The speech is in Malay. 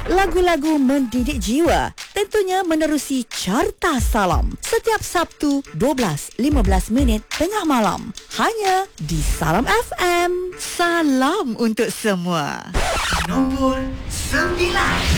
lagu-lagu mendidik jiwa, tentunya menerusi Carta Salam setiap Sabtu 12.15 minit tengah malam, hanya di Salam FM. Salam untuk semua. Nombor 9.